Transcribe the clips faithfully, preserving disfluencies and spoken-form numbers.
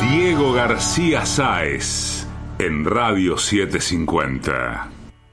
Diego García Sáez en Radio setecientos cincuenta.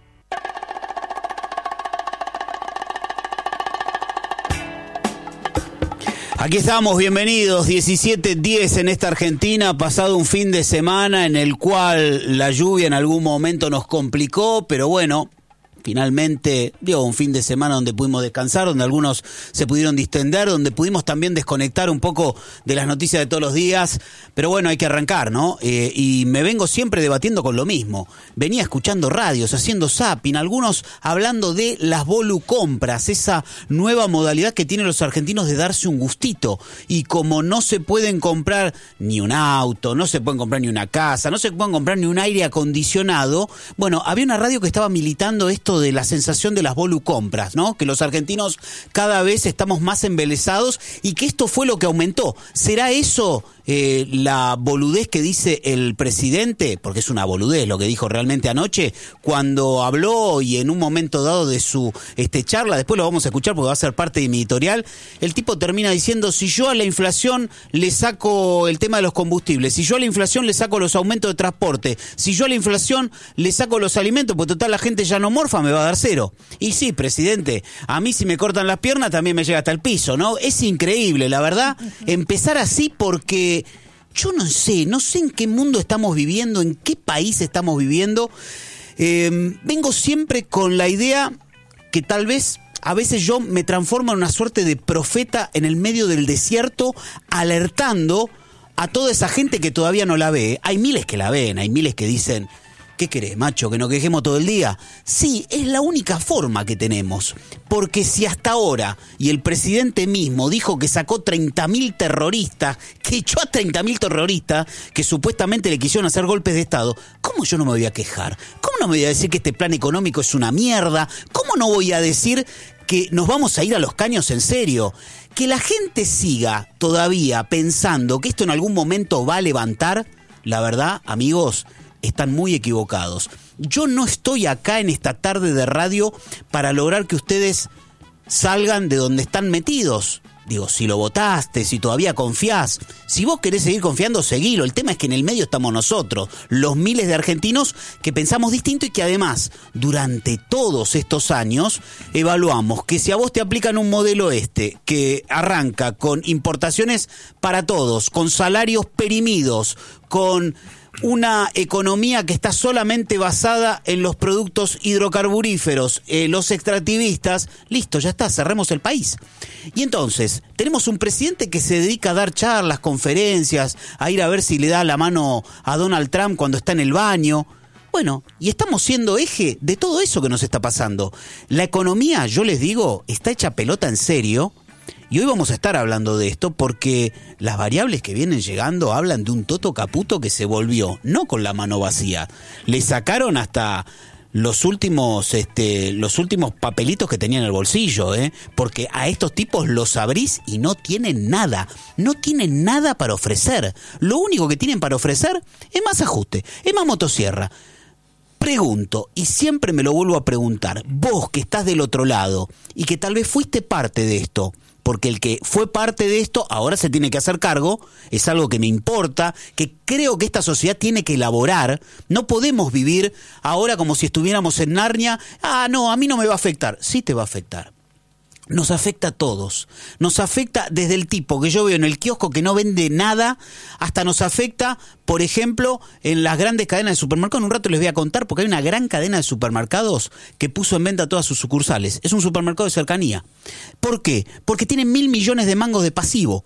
Aquí estamos, bienvenidos, diecisiete diez en esta Argentina, pasado un fin de semana en el cual la lluvia en algún momento nos complicó, pero bueno, finalmente, digo, un fin de semana donde pudimos descansar, donde algunos se pudieron distender, donde pudimos también desconectar un poco de las noticias de todos los días, pero bueno, hay que arrancar, ¿no? Eh, y me vengo siempre debatiendo con lo mismo. Venía escuchando radios, haciendo zapping, algunos hablando de las volucompras, esa nueva modalidad que tienen los argentinos de darse un gustito. Y como no se pueden comprar ni un auto, no se pueden comprar ni una casa, no se pueden comprar ni un aire acondicionado, bueno, había una radio que estaba militando esto de la sensación de las volucompras, ¿no? Que los argentinos cada vez estamos más embelesados y que esto fue lo que aumentó. ¿Será eso eh, la boludez que dice el presidente? Porque es una boludez lo que dijo realmente anoche cuando habló y en un momento dado de su este, charla, después lo vamos a escuchar porque va a ser parte de mi editorial, el tipo termina diciendo: si yo a la inflación le saco el tema de los combustibles, si yo a la inflación le saco los aumentos de transporte, si yo a la inflación le saco los alimentos, pues total la gente ya no morfa, me va a dar cero. Y sí, presidente, a mí si me cortan las piernas también me llega hasta el piso, ¿no? Es increíble, la verdad, empezar así porque yo no sé, no sé en qué mundo estamos viviendo, en qué país estamos viviendo. Eh, vengo siempre con la idea que tal vez a veces yo me transformo en una suerte de profeta en el medio del desierto, alertando a toda esa gente que todavía no la ve. Hay miles que la ven, hay miles que dicen: ¿qué querés, macho? ¿Que nos quejemos todo el día? Sí, es la única forma que tenemos. Porque si hasta ahora, y el presidente mismo dijo que sacó treinta mil terroristas, que echó a treinta mil terroristas, que supuestamente le quisieron hacer golpes de Estado, ¿cómo yo no me voy a quejar? ¿Cómo no me voy a decir que este plan económico es una mierda? ¿Cómo no voy a decir que nos vamos a ir a los caños en serio? Que la gente siga todavía pensando que esto en algún momento va a levantar, la verdad, amigos, están muy equivocados. Yo no estoy acá en esta tarde de radio para lograr que ustedes salgan de donde están metidos. Digo, si lo votaste, si todavía confiás, si vos querés seguir confiando, seguilo. El tema es que en el medio estamos nosotros, los miles de argentinos que pensamos distinto y que además, durante todos estos años, evaluamos que si a vos te aplican un modelo este, que arranca con importaciones para todos, con salarios perimidos, con una economía que está solamente basada en los productos hidrocarburíferos, eh, los extractivistas, listo, ya está, cerremos el país. Y entonces, tenemos un presidente que se dedica a dar charlas, conferencias, a ir a ver si le da la mano a Donald Trump cuando está en el baño. Bueno, y estamos siendo eje de todo eso que nos está pasando. La economía, yo les digo, está hecha pelota en serio. Y hoy vamos a estar hablando de esto porque las variables que vienen llegando hablan de un Toto Caputo que se volvió, no con la mano vacía. Le sacaron hasta los últimos, este, los últimos papelitos que tenía en el bolsillo, ¿eh? Porque a estos tipos los abrís y no tienen nada. No tienen nada para ofrecer. Lo único que tienen para ofrecer es más ajuste, es más motosierra. Pregunto, y siempre me lo vuelvo a preguntar, vos que estás del otro lado y que tal vez fuiste parte de esto, porque el que fue parte de esto ahora se tiene que hacer cargo, es algo que me importa, que creo que esta sociedad tiene que elaborar. No podemos vivir ahora como si estuviéramos en Narnia. Ah, no, a mí no me va a afectar. Sí te va a afectar. Nos afecta a todos. Nos afecta desde el tipo que yo veo en el kiosco que no vende nada, hasta nos afecta, por ejemplo, en las grandes cadenas de supermercados. En un rato les voy a contar porque hay una gran cadena de supermercados que puso en venta todas sus sucursales. Es un supermercado de cercanía. ¿Por qué? Porque tiene mil millones de mangos de pasivo.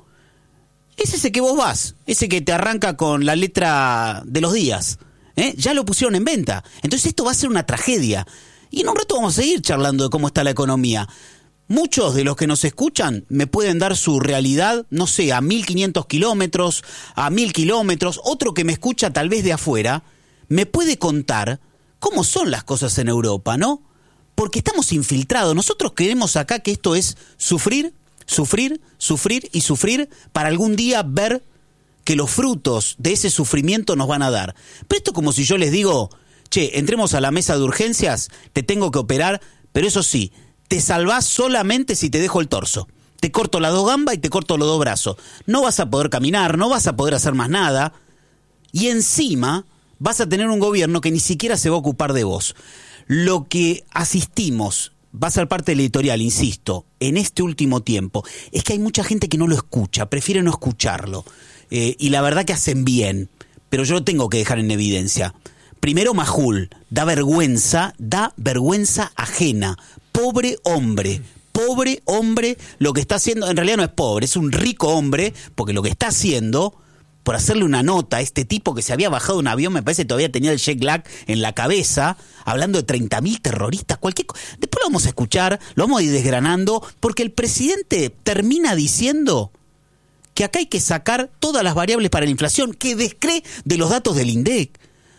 Es ese que vos vas, ese que te arranca con la letra de los días. ¿Eh? Ya lo pusieron en venta. Entonces esto va a ser una tragedia. Y en un rato vamos a seguir charlando de cómo está la economía. Muchos de los que nos escuchan me pueden dar su realidad, no sé, a mil quinientos kilómetros, a mil kilómetros. Otro que me escucha tal vez de afuera, me puede contar cómo son las cosas en Europa, ¿no? Porque estamos infiltrados. Nosotros queremos acá que esto es sufrir, sufrir, sufrir y sufrir para algún día ver que los frutos de ese sufrimiento nos van a dar. Pero esto es como si yo les digo, che, entremos a la mesa de urgencias, te tengo que operar, pero eso sí, te salvás solamente si te dejo el torso. Te corto las dos gambas y te corto los dos brazos. No vas a poder caminar, no vas a poder hacer más nada. Y encima vas a tener un gobierno que ni siquiera se va a ocupar de vos. Lo que asistimos, va a ser parte del editorial, insisto, en este último tiempo, es que hay mucha gente que no lo escucha, prefiere no escucharlo. Eh, y la verdad que hacen bien, pero yo lo tengo que dejar en evidencia. Primero, Majul, da vergüenza, da vergüenza ajena. Pobre hombre, pobre hombre, lo que está haciendo, en realidad no es pobre, es un rico hombre, porque lo que está haciendo, por hacerle una nota a este tipo que se había bajado de un avión, me parece que todavía tenía el jet lag en la cabeza, hablando de treinta mil terroristas, cualquier cosa. Después lo vamos a escuchar, lo vamos a ir desgranando, porque el presidente termina diciendo que acá hay que sacar todas las variables para la inflación, que descree de los datos del INDEC.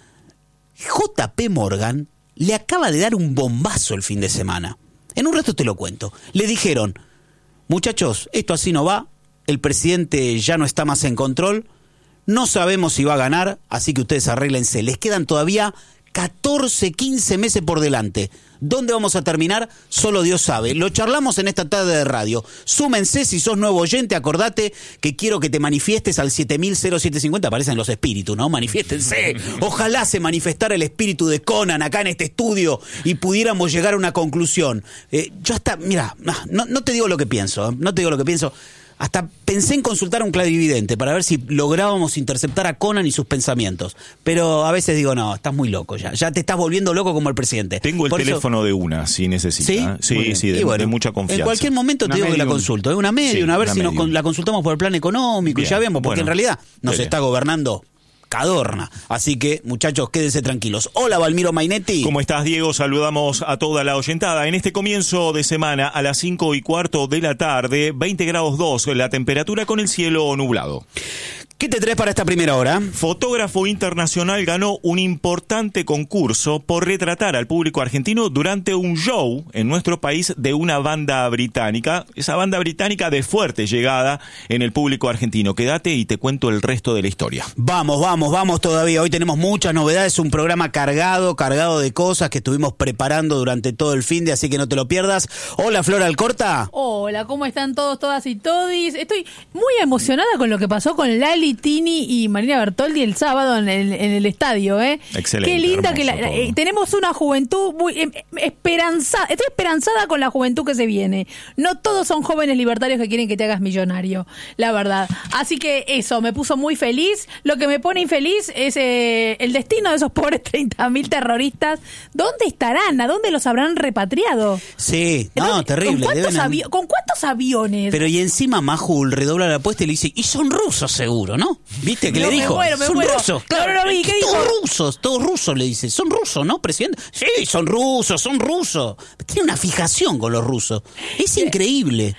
J P Morgan le acaba de dar un bombazo el fin de semana. En un rato te lo cuento. Le dijeron, muchachos, esto así no va, el presidente ya no está más en control, no sabemos si va a ganar, así que ustedes arréglense. Les quedan todavía catorce, quince meses por delante. ¿Dónde vamos a terminar? Solo Dios sabe. Lo charlamos en esta tarde de radio. Súmense, si sos nuevo oyente, acordate que quiero que te manifiestes al siete mil setecientos cincuenta. Aparecen los espíritus, ¿no? Manifiéstense. Ojalá se manifestara el espíritu de Conan acá en este estudio y pudiéramos llegar a una conclusión. Eh, yo hasta, mira, no, no te digo lo que pienso, ¿eh? no te digo lo que pienso. Hasta pensé en consultar a un clarividente para ver si lográbamos interceptar a Conan y sus pensamientos. Pero a veces digo, no, estás muy loco ya. Ya te estás volviendo loco como el presidente. Tengo el Por teléfono eso... de una, si necesita. Sí, sí, sí de, bueno, de mucha confianza. En cualquier momento una te digo medium. que la consulto. Es una medium, sí, a ver si nos, la consultamos por el plan económico. Bien, y ya vemos, porque bueno, en realidad nos bien. está gobernando Cadorna. Así que, muchachos, quédense tranquilos. Hola, Valmiro Mainetti. ¿Cómo estás, Diego? Saludamos a toda la oyentada. En este comienzo de semana, a las cinco y cuarto de la tarde, veinte grados dos, la temperatura con el cielo nublado. ¿Qué te traes para esta primera hora? Fotógrafo internacional ganó un importante concurso por retratar al público argentino durante un show en nuestro país de una banda británica. Esa banda británica de fuerte llegada en el público argentino. Quédate y te cuento el resto de la historia. Vamos, vamos, vamos todavía. Hoy tenemos muchas novedades, un programa cargado, cargado de cosas que estuvimos preparando durante todo el fin de, así que no te lo pierdas. Hola, Flora Alcorta. Hola, ¿cómo están todos, todas y todis? Estoy muy emocionada con lo que pasó con Lali, Tini y Marina Bertoldi el sábado en el, en el estadio, ¿eh? Excelente. Qué linda que la, eh, tenemos una juventud muy eh, esperanzada. Estoy esperanzada con la juventud que se viene. No todos son jóvenes libertarios que quieren que te hagas millonario, la verdad. Así que eso, me puso muy feliz. Lo que me pone infeliz es eh, el destino de esos pobres treinta mil terroristas. ¿Dónde estarán? ¿A dónde los habrán repatriado? Sí, no, ¿Dónde, terrible. ¿con cuántos, Deben... avi- ¿Con cuántos aviones? Pero y encima Majul redobla la apuesta y le dice, y son rusos seguro, ¿no? ¿Viste que no, le dijo? Me muero, me son muero. rusos, claro. No, no, no, ¿qué dijo? Todos rusos, todos rusos le dice. Son rusos, ¿no, presidente? Sí, son rusos, son rusos. Tiene una fijación con los rusos. Es increíble.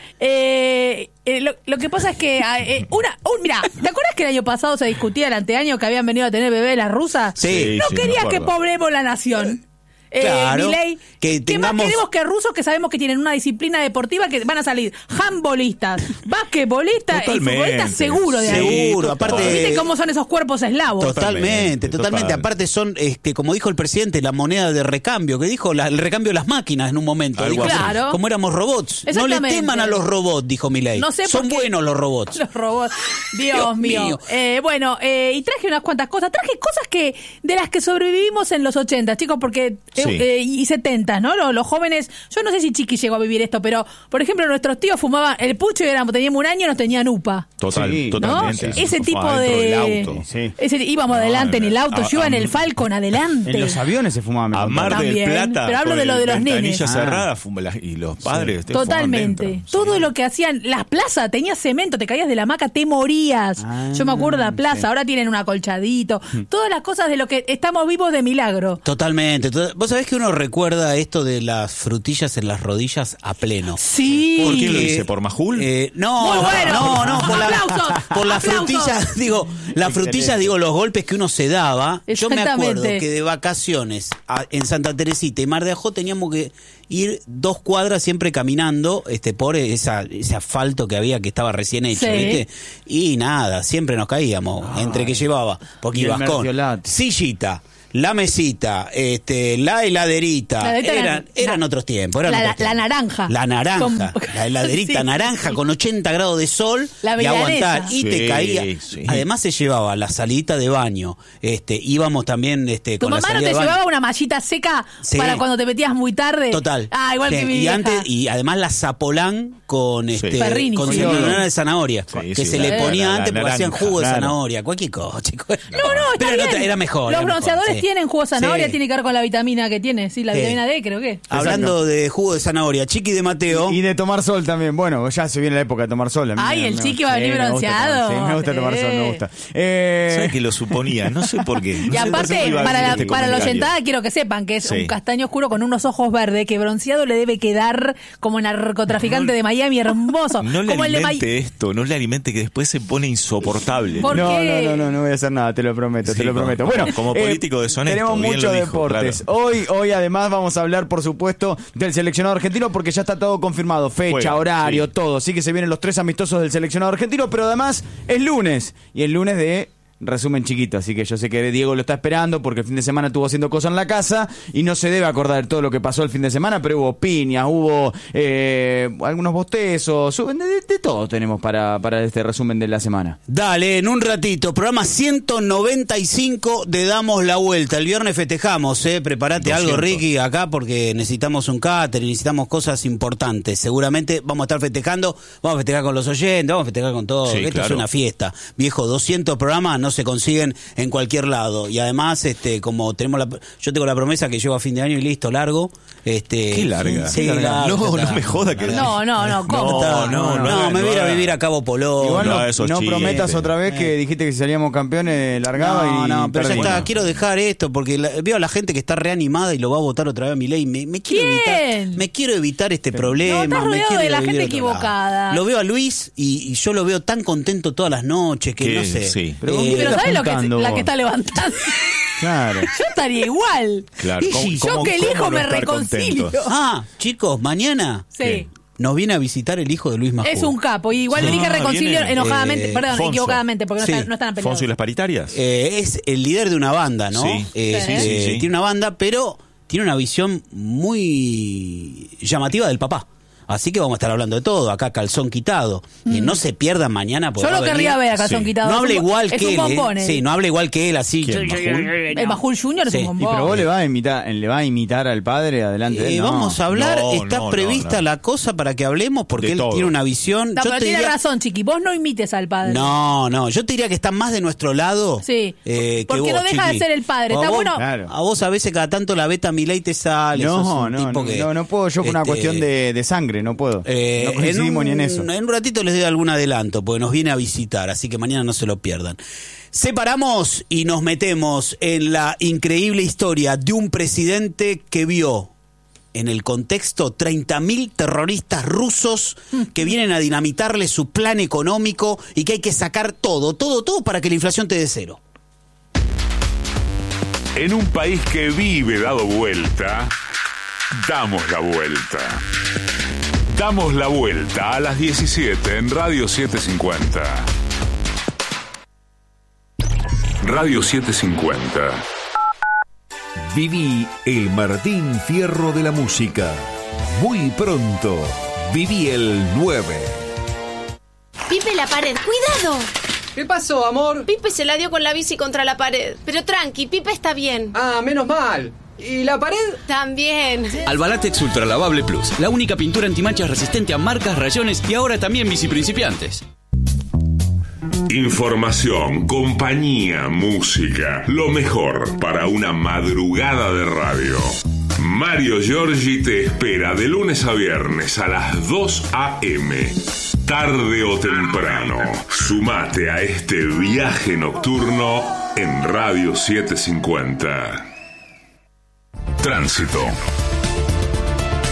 Eh, eh, lo, lo que pasa es que eh, una, un, mira, ¿te acuerdas que el año pasado se discutía el anteaño que habían venido a tener bebé las rusas? Sí. No sí, querías me que acuerdo. poblemos la nación. Eh, Claro, Milei, que ¿qué más tengamos- queremos que rusos que sabemos que tienen una disciplina deportiva que van a salir handbolistas, basquetbolistas y Totalmente. futbolistas seguro de ahí? Seguro, aparte- ¿Viste cómo son esos cuerpos eslavos? Totalmente, Totalmente, totalmente. total. Aparte son, este, como dijo el presidente, la moneda de recambio, que dijo la- el recambio de las máquinas en un momento. Algo Dijo, así. Claro. como éramos robots. No le Exactamente. teman a los robots, dijo Milei. No sé son por qué- buenos los robots. Los robots. Dios, Dios mío. mío. Eh, bueno, eh, y traje unas cuantas cosas. Traje cosas que de las que sobrevivimos en los ochenta, chicos, porque Sí. eh, y setenta, ¿no? Los, los jóvenes, yo no sé si Chiqui llegó a vivir esto, pero por ejemplo nuestros tíos fumaban el pucho y éramos, teníamos un año y nos tenían upa. Total, Sí, ¿No? totalmente. Ese Fue tipo adentro de... del auto. Sí. Ese, íbamos No, adelante en el a- auto, yo iba a- en el Falcon adelante. En los aviones se fumaba. me A contaron. Mar del También, Plata. pero hablo con de lo el de los ventanilla nenes. cerrada, Ah. fuma la- y los padres te fumaban Totalmente. dentro. Todo Sí. lo que hacían, las plazas, tenías cemento, te caías de la hamaca, te morías. Ah, Yo me acuerdo de la plaza, sí. ahora tienen un acolchadito. Todas las cosas de lo que estamos vivos de milagro. Totalmente. To- Vos sabés que uno recuerda esto de las frutillas en las rodillas a pleno. Sí. ¿Por qué lo Eh, dice? ¿Por Majul? Eh, no, Muy bueno. no, no, por la, Aplausos, por las aplausos. frutillas, digo, las frutillas, digo, los golpes que uno se daba. Yo me acuerdo Exactamente. que de vacaciones a- en Santa Teresita y Mar de Ajó teníamos que ir dos cuadras siempre caminando, este, por esa, ese asfalto que había que estaba recién hecho, Sí. ¿viste? Y nada, siempre nos caíamos, entre que llevaba, porque Y el ibas con mertiolate. sillita, la mesita, este, la heladerita, La heladera eran, era- eran la- otros tiempos. Eran la- otros la tiempos. naranja. La naranja, Con- la heladerita Sí. naranja con ochenta grados de sol La y aguantar. milanesa. Y te Sí, caía. sí. Además se llevaba la salidita de baño. Este, íbamos también este, ¿Tu con la mamá no salida te de baño. llevaba una mallita seca Sí. para cuando te metías muy tarde? Total. Ah, igual Sí, que mi y vieja. antes y además la zapolán con este Ferrini, con sí. banana de zanahoria Sí, que sí, se la- le ponía la- la antes porque hacían naranja, jugo de claro. zanahoria, cualquier cosa, chicos. No, no, está Pero bien. era, otra- era mejor. Los era mejor, bronceadores sí. tienen jugo de zanahoria, Sí. tiene que ver con la vitamina que tiene, sí, la Sí. vitamina D, creo que. Hablando de jugo de zanahoria, Chiqui de Mateo. Y de tomar sol también. Bueno, ya se viene la época de tomar sol. A mí Ay, me- el me- chiqui va a sí, venir me gusta bronceado. tomar- Sí, me gusta tomar sol, me Sí. gusta. Eh, ¿Sabes que lo suponía? No sé por qué. No Y sé- no sé aparte, qué iba a para decir la, este para la comentario. oyentada, quiero que sepan que es Sí. un castaño oscuro con unos ojos verdes, que bronceado le debe quedar como narcotraficante de Miami, hermoso. No le como el de Mi- alimente esto, no le alimente que después se pone insoportable. ¿Por no, qué? no, no, no, no voy a hacer nada, te lo prometo, Sí, te lo como- prometo. como- Bueno, como político deshonesto, tenemos bien muchos lo dijo, deportes. claro. Hoy, hoy además vamos a hablar, por supuesto, del seleccionado argentino porque ya está todo confirmado, fecha, Juega, horario, sí. todo. Así que se vienen los tres amistosos del seleccionado argentino, pero además es lunes y el lunes de resumen chiquito, así que yo sé que Diego lo está esperando porque el fin de semana estuvo haciendo cosas en la casa y no se debe acordar de todo lo que pasó el fin de semana, pero hubo piñas, hubo eh, algunos bostezos, de, de- de todo tenemos para, para este resumen de la semana. Dale, en un ratito, programa ciento noventa y cinco de Damos la Vuelta. El viernes festejamos, ¿eh? Prepárate algo, doscientos. Ricky, acá porque necesitamos un catering, necesitamos cosas importantes. Seguramente vamos a estar festejando, vamos a festejar con los oyentes, vamos a festejar con todo. Sí, Esto claro. es una fiesta. Viejo, doscientos programas no se consiguen en cualquier lado. Y además, este, como tenemos la, yo tengo la promesa que llego a fin de año y listo, largo. Este, Qué larga. Sí, Qué larga. largo, No, ya no está. me joda que- No, no, no, ¿cómo? No, No, no, no, me no, voy a ir a no. vivir a Cabo Polón. Igual no, no, esos no chistes. prometas otra vez que dijiste que si salíamos campeones largaba No, y no, pero ya perdimos. está, quiero dejar esto porque la- veo a la gente que está reanimada y lo va a votar otra vez a mi ley. Me, me quiero ¿Quién? evitar, me quiero evitar este problema. No, estás me rodeado quiero de la vivir gente otro lado. equivocada. Lo veo a Luis y, y yo lo veo tan contento todas las noches que Que no sé. sí. Pero ¿con quién Pero estás ¿sabes lo que es juntando la vos? que está levantando? Claro. Yo estaría igual. Claro, Y ¿cómo- si yo cómo- que cómo elijo no me estar reconcilio. contentos? Ah, chicos, mañana Sí. nos viene a visitar el hijo de Luis Majul. Es un capo. Y igual Sí. le dije Ah, reconcilio viene, enojadamente, eh, perdón, Fonso. equivocadamente, porque no, Sí. están, no están peleados. Fonso y las paritarias. Eh, es el líder de una banda, ¿no? Sí. Eh, Sí. eh, Sí, sí, sí. Tiene una banda, pero tiene una visión muy llamativa del papá. Así que vamos a estar hablando de todo, acá calzón quitado. Y no se pierdan mañana. Yo lo querría ver a calzón Sí. quitado. No Es habla un bo- igual es que un él. bombón, ¿eh? eh. Sí, no habla igual que él, así. ¿Quién, Majul? El Majul Junior Sí. es Y un Y bombón. pero vos le vas a imitar, le vas a imitar al padre adelante de él. Eh, no. Vamos a hablar, No, está no, no, prevista no. la cosa para que hablemos, porque De él todo. tiene una visión. No, Yo pero te tiene diría- razón, Chiqui. Vos no imites al padre. No, no, yo te diría que está más de nuestro lado. Sí. eh, que Porque vos, no deja de Chiqui. ser el padre. O a Está vos- bueno. Claro. A vos a veces cada tanto la beta Milei te sale. sos No, un no, tipo no, que, no, no puedo yo por una este, cuestión de, de sangre, no puedo. Eh, no coincidimos en un, ni en eso. En un ratito les doy algún adelanto, porque nos viene a visitar, así que mañana no se lo pierdan. Separamos y nos metemos en la increíble historia de un presidente que vio en el contexto treinta mil terroristas rusos que vienen a dinamitarle su plan económico y que hay que sacar todo, todo, todo para que la inflación te dé cero. En un país que vive dado vuelta, damos la vuelta. Damos la vuelta a las diecisiete en Radio setecientos cincuenta. Radio setecientos cincuenta. Viví el Martín Fierro de la música. Muy pronto, viví el nueve. Pipe, la pared, cuidado. ¿Qué pasó, amor? Pipe se la dio con la bici contra la pared. Pero tranqui, Pipe está bien. Ah, menos mal. ¿Y la pared? También. Albalatex Ultra Lavable Plus, la única pintura antimanchas resistente a marcas, rayones y ahora también biciprincipiantes. Información, compañía, música, lo mejor para una madrugada de radio. Mario Giorgi te espera de lunes a viernes a las dos a eme. Tarde o temprano, sumate a este viaje nocturno en Radio setecientos cincuenta. Tránsito.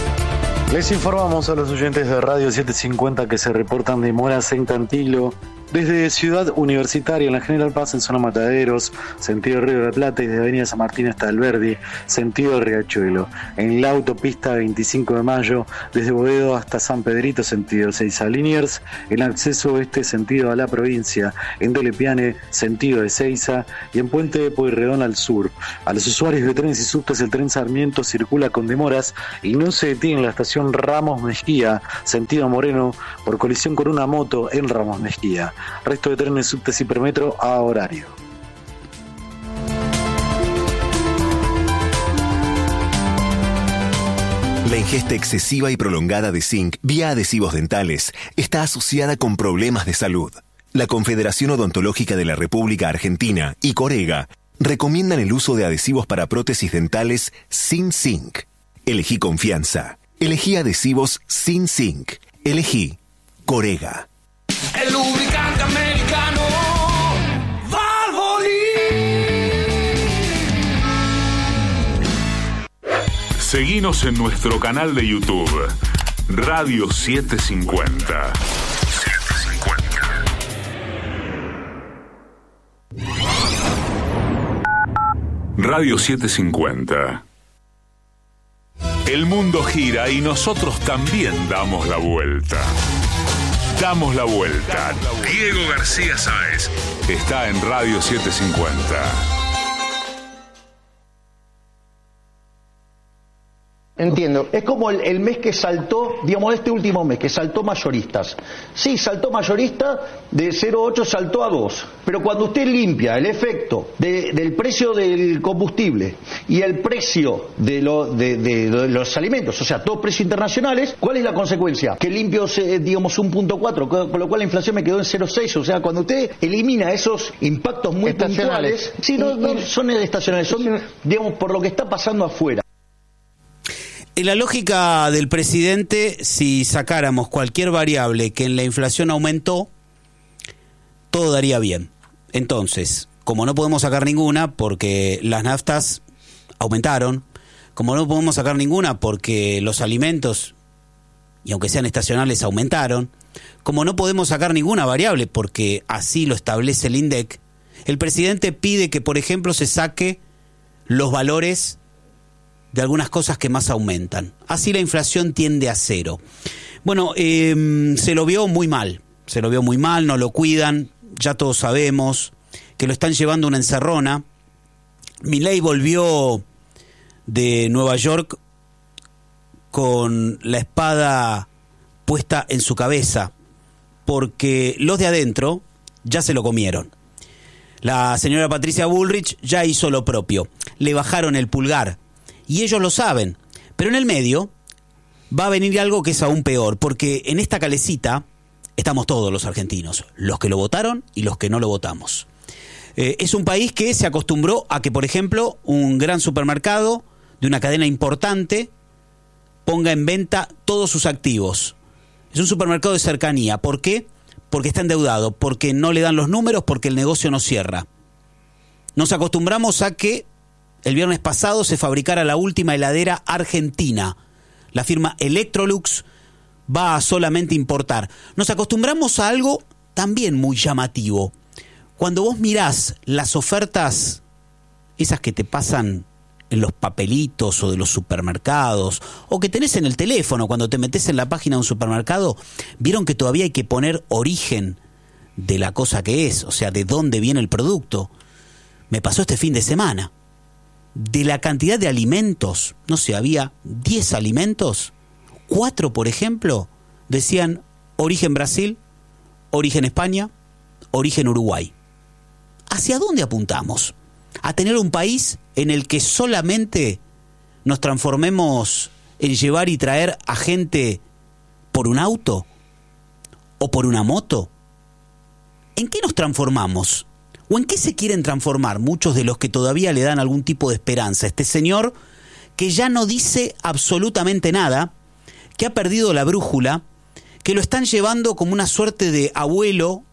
Les informamos a los oyentes de Radio setecientos cincuenta que se reportan demoras en Cantilo Desde Ciudad Universitaria en la General Paz en zona Mataderos, sentido Río de la Plata, y desde Avenida San Martín hasta Alberdi, sentido Riachuelo. En la autopista veinticinco de mayo, desde Boedo hasta San Pedrito, sentido Seiza Liniers, en acceso oeste, sentido a la provincia, en Delepiane, sentido de Seiza, y en Puente de Pueyrredón al sur. A los usuarios de trenes y subtes, el tren Sarmiento circula con demoras y no se detiene en la estación Ramos Mejía, sentido Moreno, por colisión con una moto en Ramos Mejía. Resto de trenes, subtes y Hipermetro a horario. La ingesta excesiva y prolongada de zinc vía adhesivos dentales está asociada con problemas de salud. La Confederación Odontológica de la República Argentina y Corega recomiendan el uso de adhesivos para prótesis dentales sin zinc. Elegí confianza. Elegí adhesivos sin zinc. Elegí Corega. El lubricante americano Valvoline. Seguinos en nuestro canal de YouTube, Radio setecientos cincuenta. Radio setecientos cincuenta. El mundo gira y nosotros también damos la vuelta. Damos la vuelta. Diego García Sáez está en Radio setecientos cincuenta. Entiendo, es como el, el mes que saltó, digamos, este último mes, que saltó mayoristas. Sí, saltó mayorista, de cero coma ocho saltó a dos, pero cuando usted limpia el efecto de, del precio del combustible y el precio de, lo, de, de, de los alimentos, o sea, todos precios internacionales, ¿cuál es la consecuencia? Que limpio, digamos, un punto cuatro, con lo cual la inflación me quedó en cero coma seis, o sea, cuando usted elimina esos impactos muy puntuales, sí, no, no son estacionales, son, digamos, por lo que está pasando afuera. En la lógica del presidente, si sacáramos cualquier variable que en la inflación aumentó, todo daría bien. Entonces, como no podemos sacar ninguna porque las naftas aumentaron, como no podemos sacar ninguna porque los alimentos, y aunque sean estacionales, aumentaron, como no podemos sacar ninguna variable porque así lo establece el INDEC, el presidente pide que, por ejemplo, se saque los valores de algunas cosas que más aumentan. Así la inflación tiende a cero. Bueno, eh, se lo vio muy mal, se lo vio muy mal, no lo cuidan, ya todos sabemos que lo están llevando a una encerrona. Milei volvió de Nueva York con la espada puesta en su cabeza, porque los de adentro ya se lo comieron. La señora Patricia Bullrich ya hizo lo propio, le bajaron el pulgar, y ellos lo saben, pero en el medio va a venir algo que es aún peor, porque en esta calecita estamos todos los argentinos, los que lo votaron y los que no lo votamos. Eh, es un país que se acostumbró a que, por ejemplo, un gran supermercado de una cadena importante ponga en venta todos sus activos. Es un supermercado de cercanía. ¿Por qué? Porque está endeudado, porque no le dan los números, porque el negocio no cierra. Nos acostumbramos a que el viernes pasado se fabricara la última heladera argentina. La firma Electrolux va a solamente importar. Nos acostumbramos a algo también muy llamativo. Cuando vos mirás las ofertas, esas que te pasan en los papelitos o de los supermercados, o que tenés en el teléfono cuando te metés en la página de un supermercado, vieron que todavía hay que poner origen de la cosa que es, o sea, de dónde viene el producto. Me pasó este fin de semana. De la cantidad de alimentos, no sé, había diez alimentos, cuatro, por ejemplo, decían origen Brasil, origen España, origen Uruguay. ¿Hacia dónde apuntamos? ¿A tener un país en el que solamente nos transformemos en llevar y traer a gente por un auto o por una moto? ¿En qué nos transformamos? ¿O en qué se quieren transformar muchos de los que todavía le dan algún tipo de esperanza? Este señor que ya no dice absolutamente nada, que ha perdido la brújula, que lo están llevando como una suerte de abuelo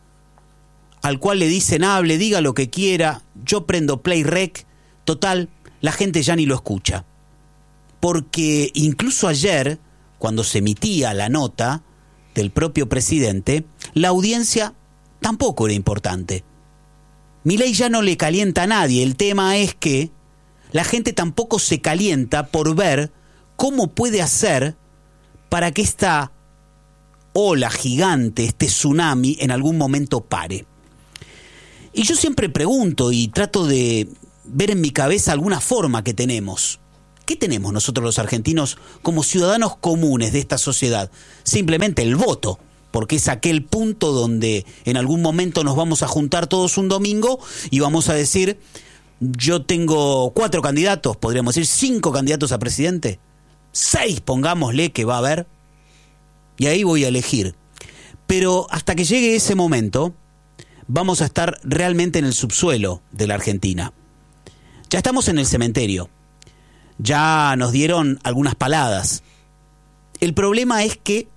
al cual le dicen hable, diga lo que quiera, yo prendo play rec, total, la gente ya ni lo escucha. Porque incluso ayer, cuando se emitía la nota del propio presidente, la audiencia tampoco era importante. Milei ya no le calienta a nadie. El tema es que la gente tampoco se calienta por ver cómo puede hacer para que esta ola gigante, este tsunami, en algún momento pare. Y yo siempre pregunto y trato de ver en mi cabeza alguna forma que tenemos. ¿Qué tenemos nosotros los argentinos como ciudadanos comunes de esta sociedad? Simplemente el voto, porque es aquel punto donde en algún momento nos vamos a juntar todos un domingo y vamos a decir, yo tengo cuatro candidatos, podríamos decir cinco candidatos a presidente, seis pongámosle que va a haber, y ahí voy a elegir. Pero hasta que llegue ese momento, vamos a estar realmente en el subsuelo de la Argentina. Ya estamos en el cementerio. Ya nos dieron algunas paladas. El problema es que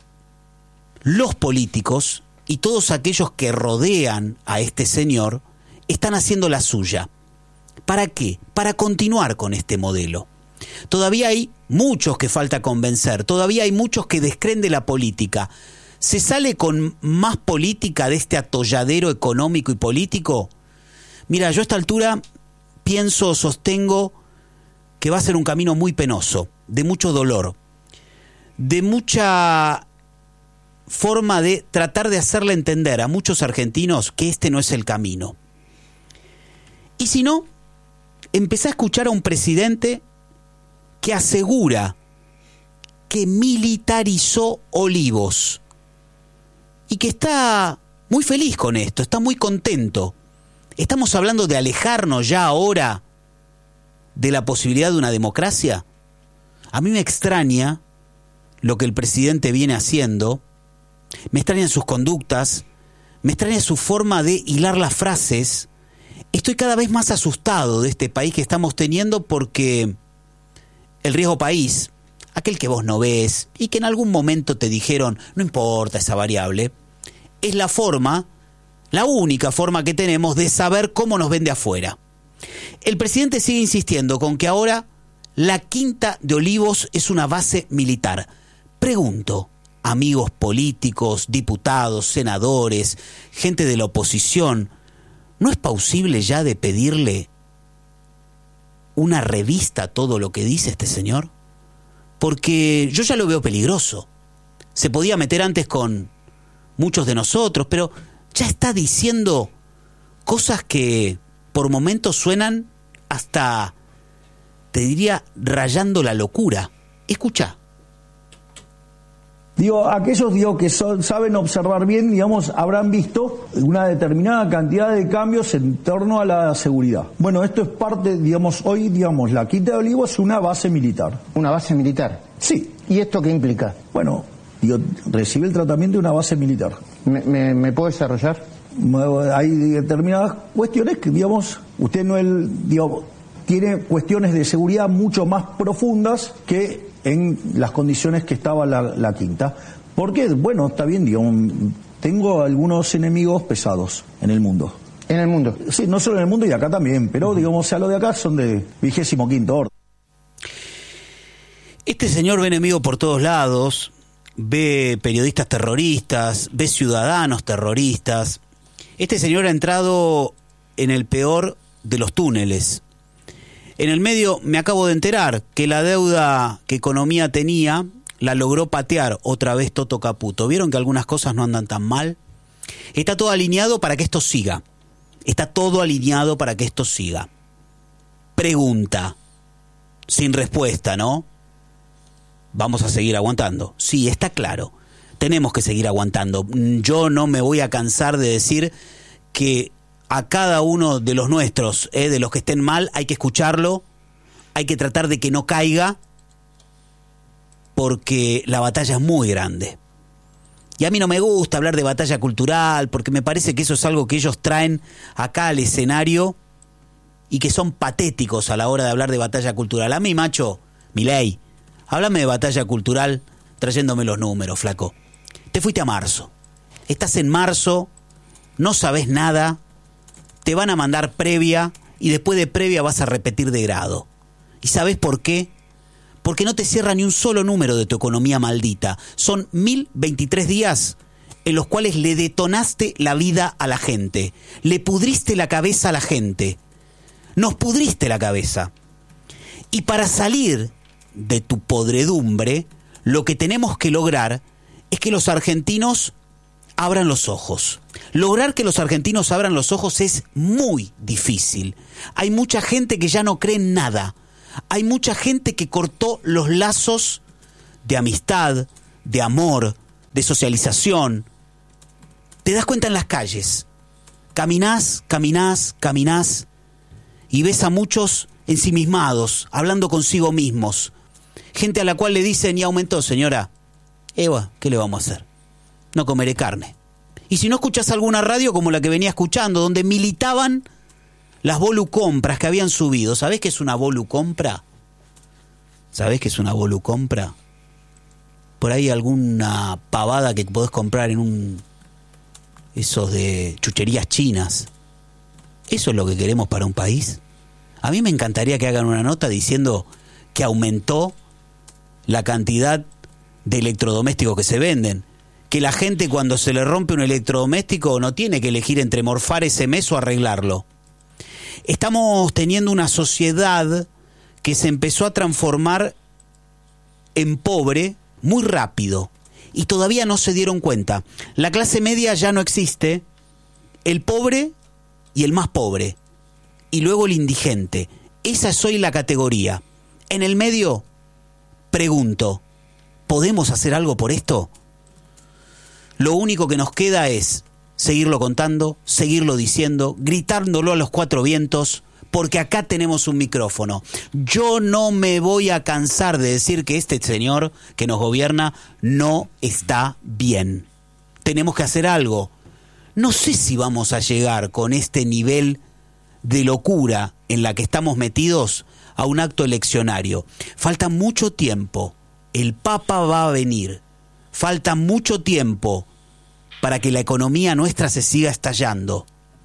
los políticos y todos aquellos que rodean a este señor están haciendo la suya. ¿Para qué? Para continuar con este modelo. Todavía hay muchos que falta convencer, todavía hay muchos que descreen de la política. ¿Se sale con más política de este atolladero económico y político? Mira, yo a esta altura pienso, sostengo que va a ser un camino muy penoso, de mucho dolor, de mucha forma de tratar de hacerle entender a muchos argentinos que este no es el camino. Y si no, empecé a escuchar a un presidente que asegura que militarizó Olivos y que está muy feliz con esto, está muy contento. ¿Estamos hablando de alejarnos ya ahora de la posibilidad de una democracia? A mí me extraña lo que el presidente viene haciendo, me extrañan sus conductas, me extraña su forma de hilar las frases. Estoy cada vez más asustado de este país que estamos teniendo porque el riesgo país, aquel que vos no ves y que en algún momento te dijeron, no importa esa variable, es la forma, la única forma que tenemos de saber cómo nos ven de afuera. El presidente sigue insistiendo con que ahora la Quinta de Olivos es una base militar. Pregunto, amigos políticos, diputados, senadores, gente de la oposición, ¿no es plausible ya de pedirle una revista a todo lo que dice este señor? Porque yo ya lo veo peligroso. Se podía meter antes con muchos de nosotros, pero ya está diciendo cosas que por momentos suenan hasta, te diría, rayando la locura. Escucha. Digo, aquellos digo, que son, saben observar bien, digamos, habrán visto una determinada cantidad de cambios en torno a la seguridad. Bueno, esto es parte, digamos, hoy, digamos, la Quinta de Olivos es una base militar. ¿Una base militar? Sí. ¿Y esto qué implica? Bueno, digo, recibe el tratamiento de una base militar. ¿Me, me, me puedo desarrollar? Hay determinadas cuestiones que, digamos, usted no el, digamos, tiene cuestiones de seguridad mucho más profundas que en las condiciones que estaba la, la Quinta. Porque, bueno, está bien, digamos, tengo algunos enemigos pesados en el mundo. ¿En el mundo? Sí, no solo en el mundo y acá también, pero, digamos, o sea, lo de acá son de vigésimo quinto orden. Este señor ve enemigos por todos lados, ve periodistas terroristas, ve ciudadanos terroristas. Este señor ha entrado en el peor de los túneles. En el medio me acabo de enterar que la deuda que Economía tenía la logró patear otra vez Toto Caputo. ¿Vieron que algunas cosas no andan tan mal? Está todo alineado para que esto siga. Está todo alineado para que esto siga. Pregunta, sin respuesta, ¿no? Vamos a seguir aguantando. Sí, está claro. Tenemos que seguir aguantando. Yo no me voy a cansar de decir que a cada uno de los nuestros, eh, de los que estén mal, hay que escucharlo, hay que tratar de que no caiga, porque la batalla es muy grande. Y a mí no me gusta hablar de batalla cultural, porque me parece que eso es algo que ellos traen acá al escenario y que son patéticos a la hora de hablar de batalla cultural. A mí, macho, Milei, háblame de batalla cultural trayéndome los números, flaco. Te fuiste a marzo. Estás en marzo, no sabes nada, te van a mandar previa y después de previa vas a repetir de grado. ¿Y sabes por qué? Porque no te cierra ni un solo número de tu economía maldita. Son mil veintitrés días en los cuales le detonaste la vida a la gente, le pudriste la cabeza a la gente, nos pudriste la cabeza. Y para salir de tu podredumbre, lo que tenemos que lograr es que los argentinos abran los ojos. Lograr que los argentinos abran los ojos es muy difícil. Hay mucha gente que ya no cree en nada. Hay mucha gente que cortó los lazos de amistad, de amor, de socialización. Te das cuenta en las calles. Caminás, caminás, caminás y ves a muchos ensimismados, hablando consigo mismos. Gente a la cual le dicen, y aumentó, señora. Eva, ¿qué le vamos a hacer? No comeré carne. Y si no escuchás alguna radio como la que venía escuchando, donde militaban las volucompras que habían subido. ¿Sabés qué es una volucompra? ¿Sabés qué es una volucompra? Por ahí alguna pavada que podés comprar en un... esos de chucherías chinas. ¿Eso es lo que queremos para un país? A mí me encantaría que hagan una nota diciendo que aumentó la cantidad de electrodomésticos que se venden. Que la gente cuando se le rompe un electrodoméstico no tiene que elegir entre morfar ese mes o arreglarlo. Estamos teniendo una sociedad que se empezó a transformar en pobre muy rápido y todavía no se dieron cuenta. La clase media ya no existe, el pobre y el más pobre, y luego el indigente. Esa es hoy la categoría. En el medio, pregunto, ¿podemos hacer algo por esto? Lo único que nos queda es seguirlo contando, seguirlo diciendo, gritándolo a los cuatro vientos, porque acá tenemos un micrófono. Yo no me voy a cansar de decir que este señor que nos gobierna no está bien. Tenemos que hacer algo. No sé si vamos a llegar con este nivel de locura en la que estamos metidos a un acto eleccionario. Falta mucho tiempo. El Papa va a venir. Falta mucho tiempo para que la economía nuestra se siga estallando.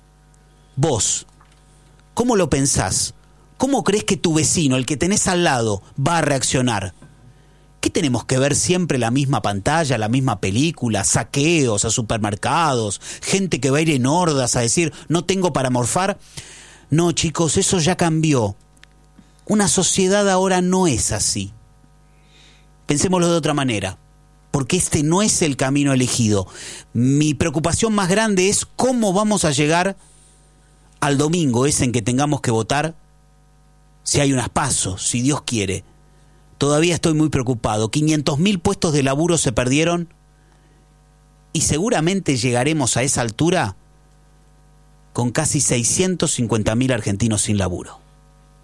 Vos, ¿cómo lo pensás? ¿Cómo crees que tu vecino, el que tenés al lado, va a reaccionar? ¿Qué tenemos que ver siempre la misma pantalla, la misma película, saqueos a supermercados, gente que va a ir en hordas a decir no tengo para morfar? No, chicos, eso ya cambió. Una sociedad ahora no es así. Pensémoslo de otra manera, porque este no es el camino elegido. Mi preocupación más grande es cómo vamos a llegar al domingo ese en que tengamos que votar, si hay unas pasos, si Dios quiere. Todavía estoy muy preocupado. quinientos mil puestos de laburo se perdieron y seguramente llegaremos a esa altura con casi seiscientos cincuenta mil argentinos sin laburo.